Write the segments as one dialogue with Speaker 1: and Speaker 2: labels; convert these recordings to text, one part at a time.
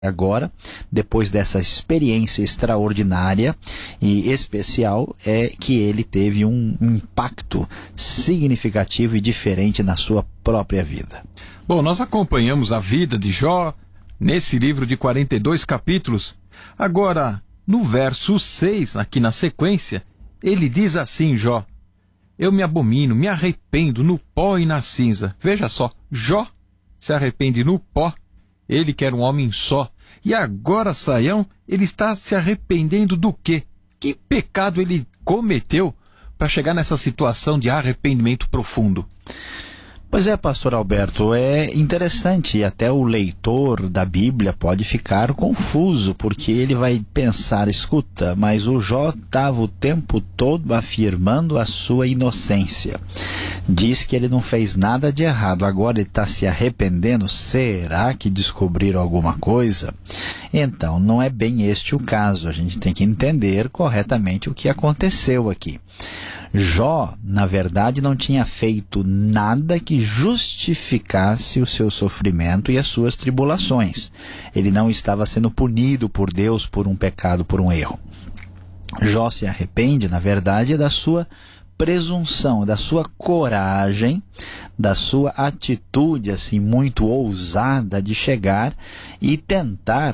Speaker 1: Agora, depois dessa experiência extraordinária e especial, é que ele teve um impacto significativo e diferente na sua própria vida.
Speaker 2: Bom, nós acompanhamos a vida de Jó nesse livro de 42 capítulos. Agora, no verso 6, aqui na sequência, ele diz assim, Jó: eu me abomino, me arrependo no pó e na cinza. Veja só, Jó se arrepende no pó, ele que era um homem só. E agora, Saião, ele está se arrependendo do quê? Que pecado ele cometeu para chegar nessa situação de arrependimento profundo?
Speaker 1: Pois é, pastor Alberto, é interessante e até o leitor da Bíblia pode ficar confuso, porque ele vai pensar, escuta, mas o Jó estava o tempo todo afirmando a sua inocência. Diz que ele não fez nada de errado, agora ele está se arrependendo, será que descobriram alguma coisa? Então, não é bem este o caso, a gente tem que entender corretamente o que aconteceu aqui. Jó, na verdade, não tinha feito nada que justificasse o seu sofrimento e as suas tribulações. Ele não estava sendo punido por Deus por um pecado, por um erro. Jó se arrepende, na verdade, da sua presunção, da sua coragem, da sua atitude assim muito ousada de chegar e tentar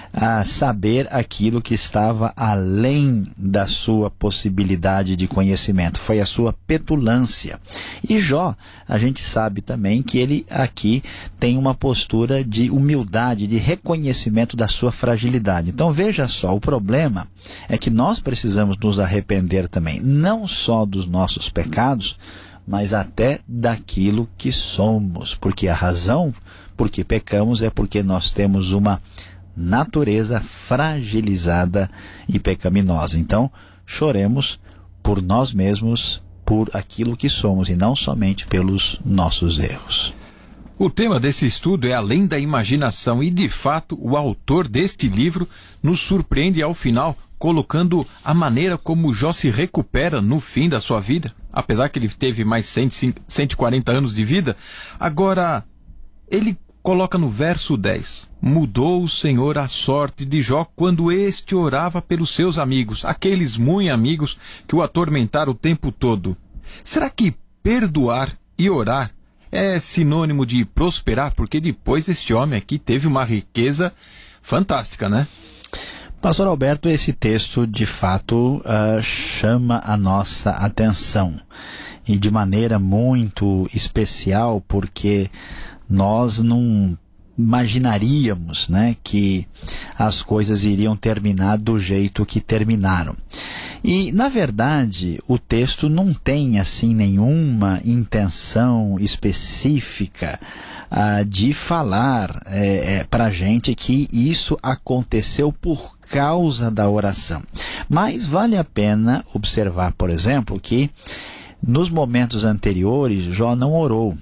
Speaker 1: saber aquilo que estava além da sua possibilidade de conhecimento. Foi a sua petulância. E Jó, a gente sabe também que ele aqui tem uma postura de humildade, de reconhecimento da sua fragilidade. Então veja só, o problema é que nós precisamos nos arrepender também, não só dos nossos pecados, mas até daquilo que somos, porque a razão por que pecamos é porque nós temos uma natureza fragilizada e pecaminosa. Então, choremos por nós mesmos, por aquilo que somos e não somente pelos nossos erros.
Speaker 2: O tema desse estudo é além da imaginação e, de fato, o autor deste livro nos surpreende ao final, colocando a maneira como Jó se recupera no fim da sua vida, apesar que ele teve mais 140 anos de vida. Agora, ele coloca no verso 10, mudou o Senhor a sorte de Jó quando este orava pelos seus amigos, aqueles muito amigos que o atormentaram o tempo todo. Será que perdoar e orar é sinônimo de prosperar? Porque depois este homem aqui teve uma riqueza fantástica, né?
Speaker 1: Pastor Alberto, esse texto de fato chama a nossa atenção e de maneira muito especial, porque nós não imaginaríamos, né, que as coisas iriam terminar do jeito que terminaram. E, na verdade, o texto não tem assim nenhuma intenção específica de falar para a gente que isso aconteceu por causa da oração. Mas vale a pena observar, por exemplo, que nos momentos anteriores Jó não orou.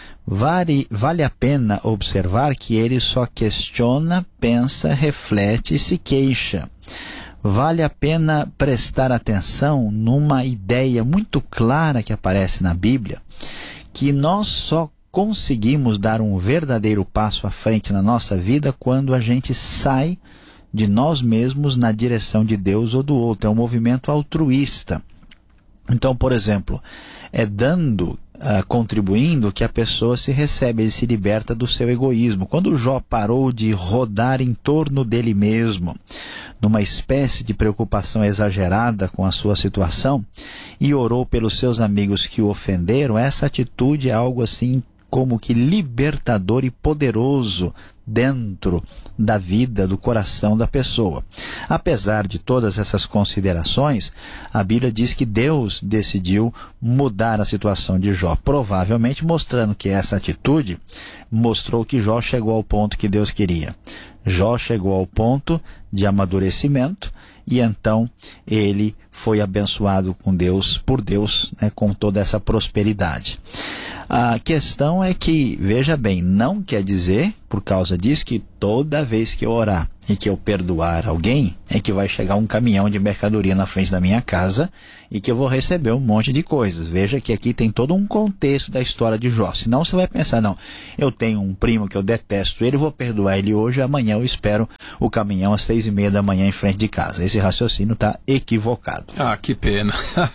Speaker 1: Vale a pena observar que ele só questiona, pensa, reflete e se queixa. Vale a pena prestar atenção numa ideia muito clara que aparece na Bíblia, que nós só conseguimos dar um verdadeiro passo à frente na nossa vida quando a gente sai de nós mesmos na direção de Deus ou do outro. É um movimento altruísta. Então, por exemplo, é dando, contribuindo, que a pessoa se recebe, ele se liberta do seu egoísmo. Quando Jó parou de rodar em torno dele mesmo, numa espécie de preocupação exagerada com a sua situação, e orou pelos seus amigos que o ofenderam, essa atitude é algo assim como que libertador e poderoso dentro da vida, do coração da pessoa. Apesar de todas essas considerações, a Bíblia diz que Deus decidiu mudar a situação de Jó, provavelmente mostrando que essa atitude mostrou que Jó chegou ao ponto que Deus queria. Jó chegou ao ponto de amadurecimento e então ele foi abençoado por Deus, né, com toda essa prosperidade. A questão é que, veja bem, não quer dizer, por causa disso, que toda vez que eu orar e que eu perdoar alguém, é que vai chegar um caminhão de mercadoria na frente da minha casa e que eu vou receber um monte de coisas. Veja que aqui tem todo um contexto da história de Jó. Senão você vai pensar, não, eu tenho um primo que eu detesto ele, vou perdoar ele hoje, amanhã eu espero o caminhão às 6:30 da manhã em frente de casa. Esse raciocínio está equivocado.
Speaker 2: Ah, que pena.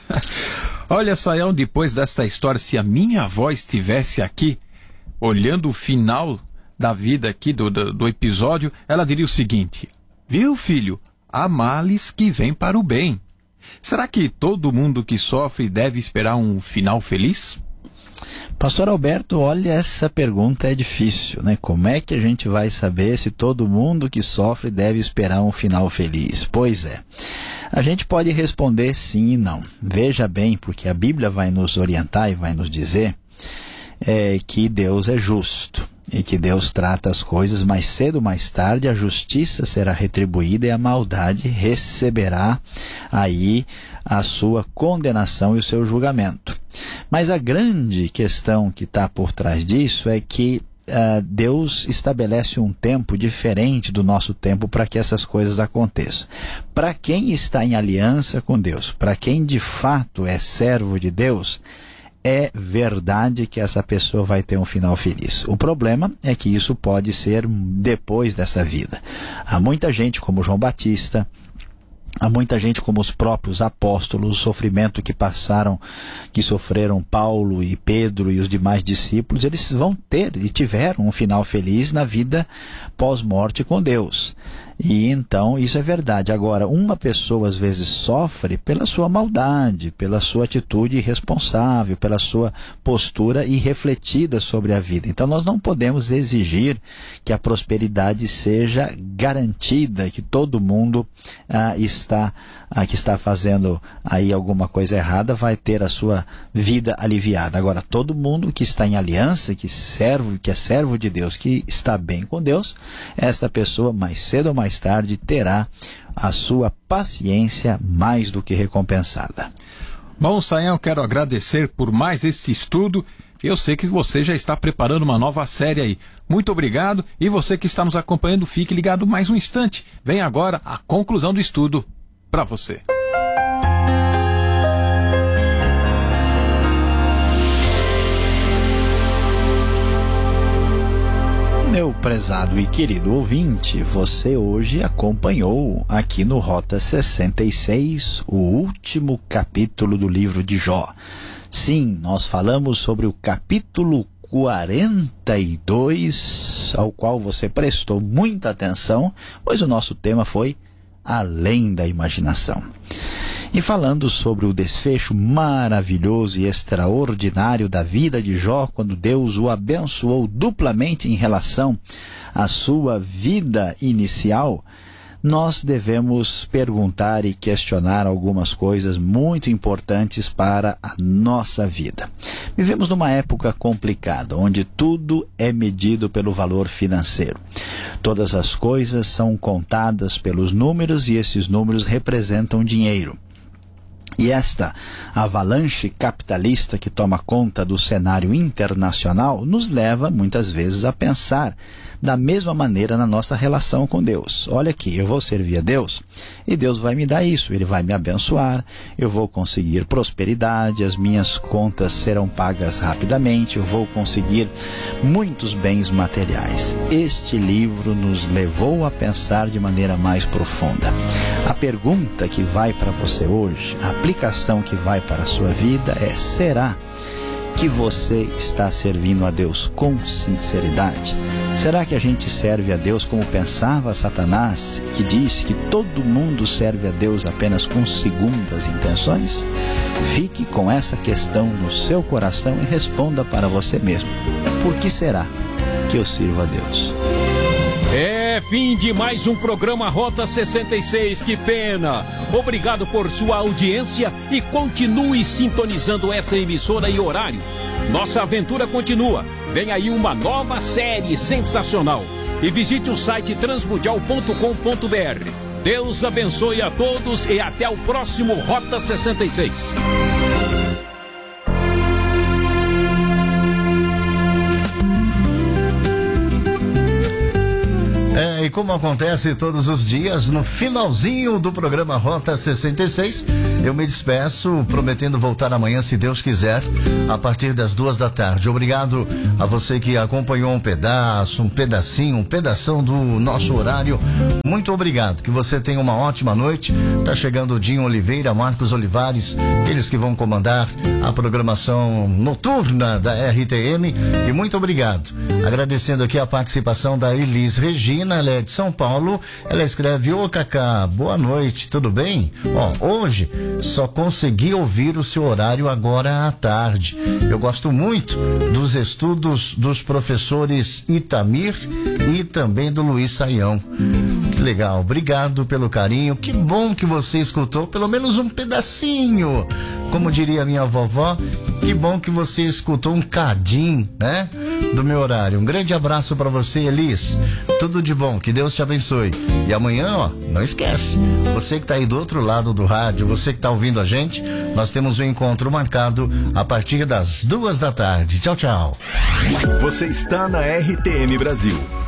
Speaker 2: Olha, Sayão, depois desta história, se a minha avó estivesse aqui, olhando o final da vida aqui do episódio, ela diria o seguinte: viu, filho, há males que vêm para o bem. Será que todo mundo que sofre deve esperar um final feliz?
Speaker 1: Pastor Alberto, olha, essa pergunta é difícil, né? Como é que a gente vai saber se todo mundo que sofre deve esperar um final feliz? Pois é. A gente pode responder sim e não. Veja bem, porque a Bíblia vai nos orientar e vai nos dizer que Deus é justo e que Deus trata as coisas mais cedo ou mais tarde, a justiça será retribuída e a maldade receberá aí a sua condenação e o seu julgamento. Mas a grande questão que está por trás disso é que Deus estabelece um tempo diferente do nosso tempo para que essas coisas aconteçam. Para quem está em aliança com Deus, para quem de fato é servo de Deus, é verdade que essa pessoa vai ter um final feliz. O problema é que isso pode ser depois dessa vida. Há muita gente como João Batista, há muita gente como os próprios apóstolos, o sofrimento que sofreram Paulo e Pedro e os demais discípulos, eles vão ter e tiveram um final feliz na vida pós-morte com Deus. E então isso é verdade. Agora, uma pessoa às vezes sofre pela sua maldade, pela sua atitude irresponsável, pela sua postura irrefletida sobre a vida. Então nós não podemos exigir que a prosperidade seja garantida, que todo mundo que está fazendo aí alguma coisa errada vai ter a sua vida aliviada. Agora, todo mundo que está em aliança, que é servo de Deus, que está bem com Deus, esta pessoa mais cedo ou mais tarde terá a sua paciência mais do que recompensada.
Speaker 2: Bom, Sayão, quero agradecer por mais este estudo. Eu sei que você já está preparando uma nova série aí. Muito obrigado, e você que está nos acompanhando, fique ligado mais um instante. Vem agora a conclusão do estudo para você.
Speaker 1: Meu prezado e querido ouvinte, você hoje acompanhou aqui no Rota 66 o último capítulo do livro de Jó. Sim, nós falamos sobre o capítulo 42, ao qual você prestou muita atenção, pois o nosso tema foi Além da Imaginação. E falando sobre o desfecho maravilhoso e extraordinário da vida de Jó, quando Deus o abençoou duplamente em relação à sua vida inicial, nós devemos perguntar e questionar algumas coisas muito importantes para a nossa vida. Vivemos numa época complicada, onde tudo é medido pelo valor financeiro. Todas as coisas são contadas pelos números e esses números representam dinheiro. E esta avalanche capitalista que toma conta do cenário internacional nos leva muitas vezes a pensar da mesma maneira na nossa relação com Deus. Olha aqui, eu vou servir a Deus e Deus vai me dar isso, Ele vai me abençoar, eu vou conseguir prosperidade, as minhas contas serão pagas rapidamente, eu vou conseguir muitos bens materiais. Este livro nos levou a pensar de maneira mais profunda. A pergunta que vai para você hoje, a aplicação que vai para a sua vida é: será que você está servindo a Deus com sinceridade? Será que a gente serve a Deus como pensava Satanás, que disse que todo mundo serve a Deus apenas com segundas intenções? Fique com essa questão no seu coração e responda para você mesmo: por que será que eu sirvo a Deus?
Speaker 3: É fim de mais um programa Rota 66, que pena! Obrigado por sua audiência e continue sintonizando essa emissora e horário. Nossa aventura continua. Vem aí uma nova série sensacional. E visite o site transmundial.com.br. Deus abençoe a todos e até o próximo Rota 66.
Speaker 4: como acontece todos os dias, no finalzinho do programa Rota 66, eu me despeço, prometendo voltar amanhã, se Deus quiser, a partir das 14h. Obrigado a você que acompanhou um pedaço, um pedacinho, um pedação do nosso horário. Muito obrigado, que você tenha uma ótima noite. Tá chegando o Dinho Oliveira, Marcos Olivares, eles que vão comandar a programação noturna da RTM. E muito obrigado. Agradecendo aqui a participação da Elis Regina, ela é de São Paulo. Ela escreve: ô Cacá, boa noite, tudo bem? Hoje só consegui ouvir o seu horário agora à tarde. Eu gosto muito dos estudos dos professores Itamir e também do Luiz Saião. Que legal, obrigado pelo carinho. Que bom que você escutou pelo menos um pedacinho. Como diria minha vovó, que bom que você escutou um cadinho, né, do meu horário. Um grande abraço para você, Elis. Tudo de bom, que Deus te abençoe. E amanhã, não esquece, você que tá aí do outro lado do rádio, você que tá ouvindo a gente, nós temos um encontro marcado a partir das 14h. Tchau, tchau.
Speaker 5: Você está na RTM Brasil.